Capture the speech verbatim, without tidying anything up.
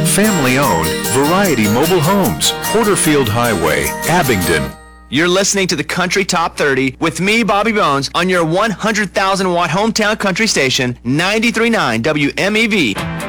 family-owned Variety Mobile Homes, Porterfield Highway, Abingdon. You're listening to the Country Top thirty with me, Bobby Bones, on your one hundred thousand watt hometown country station, ninety-three point nine W M E V.